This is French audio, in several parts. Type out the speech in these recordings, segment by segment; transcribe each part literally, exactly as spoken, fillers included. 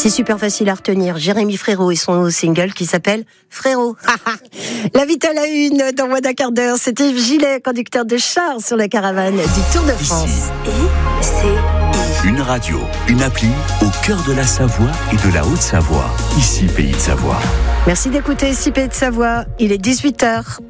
C'est super facile à retenir. Jérémy Frérot et son nouveau single qui s'appelle Frérot. La vite à la une dans moins d'un quart d'heure. C'était Gilet, conducteur de char sur la caravane du Tour de France. I C I. Une radio, une appli au cœur de la Savoie et de la Haute-Savoie. Ici, Pays de Savoie. Merci d'écouter ici Pays de Savoie. Il est dix-huit heures.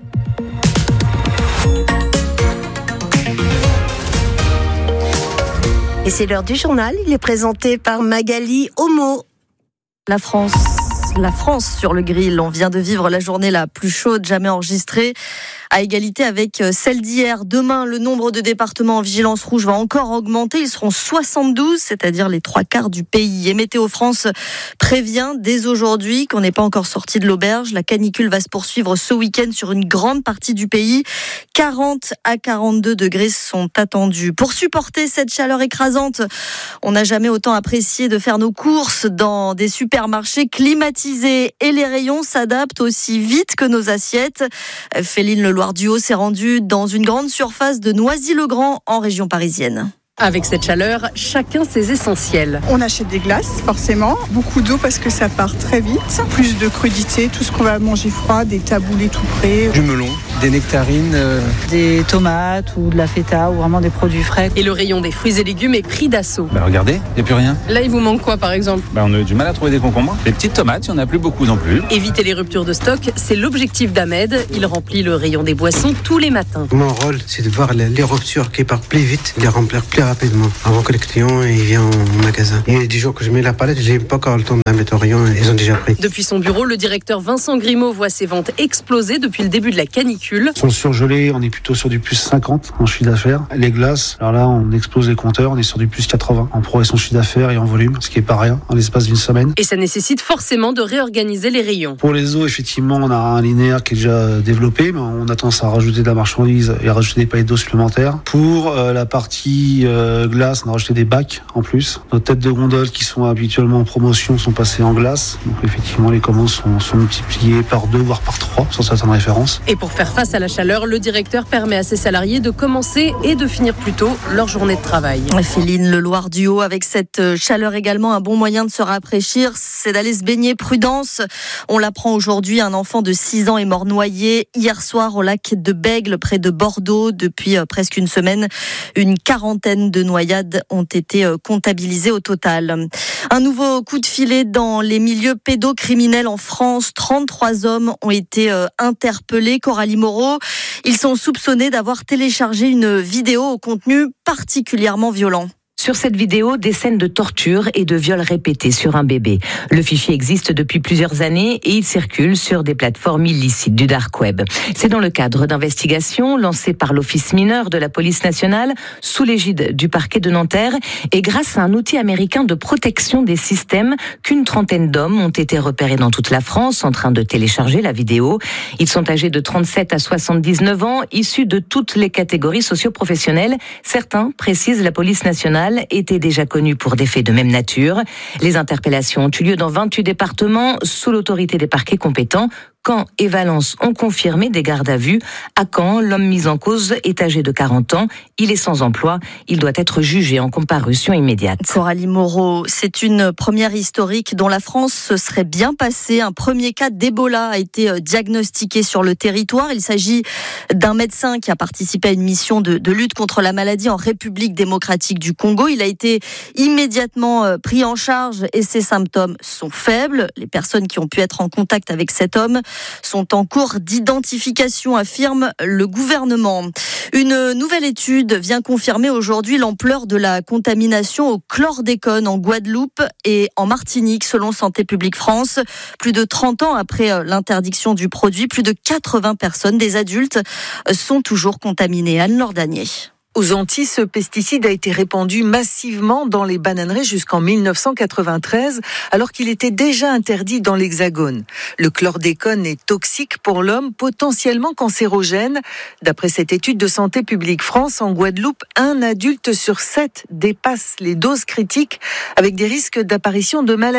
Et c'est l'heure du journal. Il est présenté par Magali Homo. La France, la France sur le grill. On vient de vivre la journée la plus chaude jamais enregistrée, à égalité avec celle d'hier. Demain, le nombre de départements en vigilance rouge va encore augmenter. Ils seront soixante-douze, c'est-à-dire les trois quarts du pays. Et Météo France prévient dès aujourd'hui qu'on n'est pas encore sorti de l'auberge. La canicule va se poursuivre ce week-end sur une grande partie du pays. quarante à quarante-deux degrés sont attendus. Pour supporter cette chaleur écrasante, on n'a jamais autant apprécié de faire nos courses dans des supermarchés climatisés. Et les rayons s'adaptent aussi vite que nos assiettes. Féline Le Loire-du-Haut s'est rendu dans une grande surface de Noisy-le-Grand en région parisienne. Avec cette chaleur, chacun ses essentiels. On achète des glaces, forcément. Beaucoup d'eau parce que ça part très vite. Plus de crudité, tout ce qu'on va manger froid, des taboulés tout prêts. Du melon, des nectarines. Euh... Des tomates ou de la feta ou vraiment des produits frais. Et le rayon des fruits et légumes est pris d'assaut. Bah regardez, il n'y a plus rien. Là, il vous manque quoi par exemple ? Bah on a du mal à trouver des concombres. Les petites tomates, il n'y en a plus beaucoup non plus. Éviter les ruptures de stock, c'est l'objectif d'Ahmed. Il remplit le rayon des boissons tous les matins. Mon rôle, c'est de voir les ruptures qui partent plus vite, les remplir plus rapidement, avant que le client il vienne au magasin. Il y a des jours que je mets la palette, j'ai pas encore le temps de la mettre au rayon, ils ont déjà pris. Depuis son bureau, le directeur Vincent Grimaud voit ses ventes exploser depuis le début de la canicule. Ils sont surgelés, on est plutôt sur du plus cinquante en chiffre d'affaires. Les glaces, alors là on explose les compteurs, on est sur du plus quatre-vingts en progression de chiffre d'affaires et en volume, ce qui est pas rien en l'espace d'une semaine. Et ça nécessite forcément de réorganiser les rayons. Pour les eaux, effectivement, on a un linéaire qui est déjà développé, mais on a tendance à rajouter de la marchandise et à rajouter des palettes d'eau supplémentaires. Pour euh, la partie euh, glace, on a rajouté des bacs en plus. Nos têtes de gondole qui sont habituellement en promotion sont passées en glace. Donc effectivement, les commandes sont, sont multipliées par deux, voire par trois sur certaines références. Et pour faire face à la chaleur, le directeur permet à ses salariés de commencer et de finir plus tôt leur journée de travail. Féline Le Loire-du-Haut, avec cette chaleur également, un bon moyen de se rafraîchir, c'est d'aller se baigner. Prudence, on l'apprend aujourd'hui, un enfant de six ans est mort noyé hier soir au lac de Bègle, près de Bordeaux. Depuis presque une semaine, une quarantaine de noyades ont été comptabilisées au total. Un nouveau coup de filet dans les milieux pédocriminels en France. trente-trois hommes ont été interpellés. Coralie Moreau, ils sont soupçonnés d'avoir téléchargé une vidéo au contenu particulièrement violent. Sur cette vidéo, des scènes de torture et de viols répétés sur un bébé. Le fichier existe depuis plusieurs années et il circule sur des plateformes illicites du dark web. C'est dans le cadre d'investigations lancées par l'Office mineur de la police nationale sous l'égide du parquet de Nanterre et grâce à un outil américain de protection des systèmes qu'une trentaine d'hommes ont été repérés dans toute la France en train de télécharger la vidéo. Ils sont âgés de trente-sept à soixante-dix-neuf ans, issus de toutes les catégories socio-professionnelles. Certains, précise la police nationale, étaient déjà connus pour des faits de même nature. Les interpellations ont eu lieu dans vingt-huit départements sous l'autorité des parquets compétents. Caen et Valence ont confirmé des gardes à vue. À Caen, l'homme mis en cause est âgé de quarante ans. Il est sans emploi. Il doit être jugé en comparution immédiate. Coralie Moreau, c'est une première historique dont la France se serait bien passée. Un premier cas d'Ebola a été diagnostiqué sur le territoire. Il s'agit d'un médecin qui a participé à une mission de, de lutte contre la maladie en République démocratique du Congo. Il a été immédiatement pris en charge et ses symptômes sont faibles. Les personnes qui ont pu être en contact avec cet homme sont en cours d'identification, affirme le gouvernement. Une nouvelle étude vient confirmer aujourd'hui l'ampleur de la contamination au chlordécone en Guadeloupe et en Martinique, selon Santé publique France. Plus de trente ans après l'interdiction du produit, plus de quatre-vingts personnes, des adultes, sont toujours contaminées. Anne-Laure Danier. Aux Antilles, ce pesticide a été répandu massivement dans les bananeraies jusqu'en mille neuf cent quatre-vingt-treize, alors qu'il était déjà interdit dans l'Hexagone. Le chlordécone est toxique pour l'homme, potentiellement cancérogène. D'après cette étude de Santé publique France, en Guadeloupe, un adulte sur sept dépasse les doses critiques avec des risques d'apparition de maladies.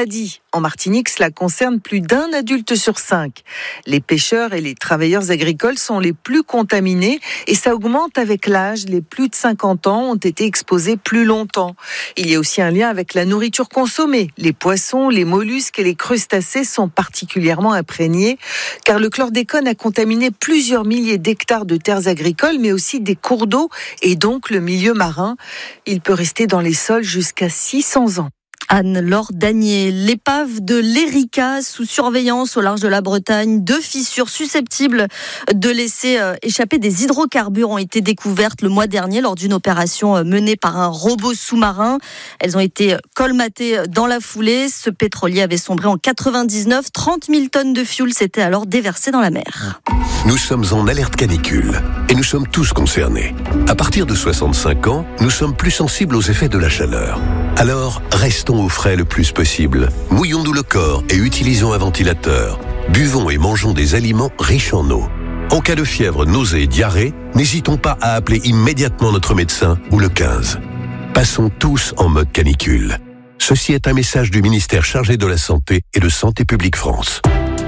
En Martinique, cela concerne plus d'un adulte sur cinq. Les pêcheurs et les travailleurs agricoles sont les plus contaminés et ça augmente avec l'âge. Les plus de cinquante ans ont été exposés plus longtemps. Il y a aussi un lien avec la nourriture consommée. Les poissons, les mollusques et les crustacés sont particulièrement imprégnés car le chlordécone a contaminé plusieurs milliers d'hectares de terres agricoles mais aussi des cours d'eau et donc le milieu marin. Il peut rester dans les sols jusqu'à six cents ans. Anne-Laure Danier, l'épave de l'Erika sous surveillance au large de la Bretagne. Deux fissures susceptibles de laisser échapper des hydrocarbures ont été découvertes le mois dernier lors d'une opération menée par un robot sous-marin. Elles ont été colmatées dans la foulée. Ce pétrolier avait sombré en quatre-vingt-dix-neuf. trente mille tonnes de fioul s'étaient alors déversées dans la mer. Nous sommes en alerte canicule et nous sommes tous concernés. À partir de soixante-cinq ans, nous sommes plus sensibles aux effets de la chaleur. Alors, restons au frais le plus possible. Mouillons-nous le corps et utilisons un ventilateur. Buvons et mangeons des aliments riches en eau. En cas de fièvre, nausée et diarrhée, n'hésitons pas à appeler immédiatement notre médecin ou le quinze. Passons tous en mode canicule. Ceci est un message du ministère chargé de la Santé et de Santé publique France.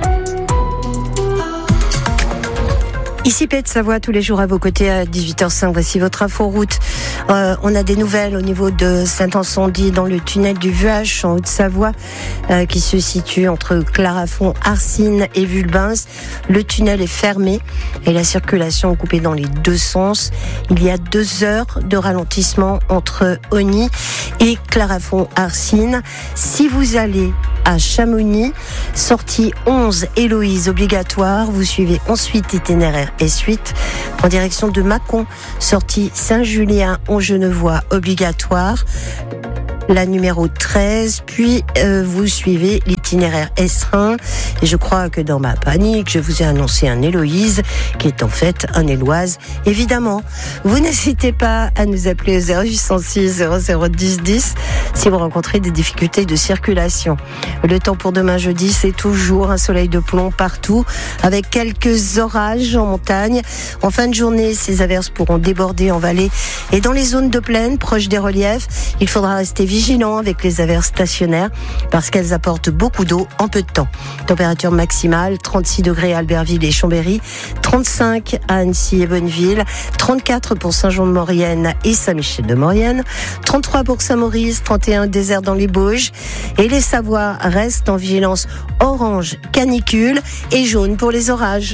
Ici Pays de Savoie, tous les jours à vos côtés à dix-huit heures cinq. Voici votre info-route. Euh, on a des nouvelles au niveau de Saint-Ancendy dans le tunnel du Vuache en Haute-Savoie euh, qui se situe entre Clarafond, Arcine et Vulbens. Le tunnel est fermé et la circulation est coupée dans les deux sens. Il y a deux heures de ralentissement entre Ogny et Clarafond-Arcine. Si vous allez à Chamonix, sortie onze Héloïse obligatoire, vous suivez ensuite itinéraire et suite en direction de Mâcon, sortie Saint-Julien-en-Genevois obligatoire, la numéro treize, puis euh, vous suivez l'itinéraire S un et je crois que dans ma panique, je vous ai annoncé un Héloïse qui est en fait un Éloise. Évidemment, vous n'hésitez pas à nous appeler au zéro huit cent six zéro zéro dix dix si vous rencontrez des difficultés de circulation. Le temps pour demain jeudi, c'est toujours un soleil de plomb partout avec quelques orages en montagne. En fin de journée, ces averses pourront déborder en vallée et dans les zones de plaine proches des reliefs. Il faudra rester vigilant avec les averses stationnaires parce qu'elles apportent beaucoup d'eau en peu de temps. Température maximale, trente-six degrés à Albertville et Chambéry, trente-cinq à Annecy et Bonneville, trente-quatre pour Saint-Jean-de-Maurienne et Saint-Michel-de-Maurienne, trente-trois pour Saint-Maurice, trente et un désert dans les Bauges. Et les Savoies restent en vigilance orange canicule et jaune pour les orages.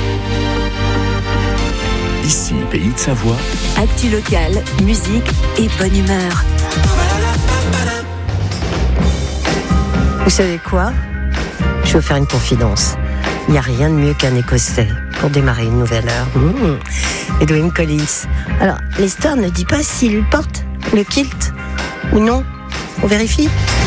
Ici, Pays de Savoie. Actu locale, musique et bonne humeur. Vous savez quoi ? Je vais vous faire une confidence. Il n'y a rien de mieux qu'un Écossais pour démarrer une nouvelle heure. Mmh. Edwin Collins. Alors, l'histoire ne dit pas s'il porte le kilt ou non. On vérifie ?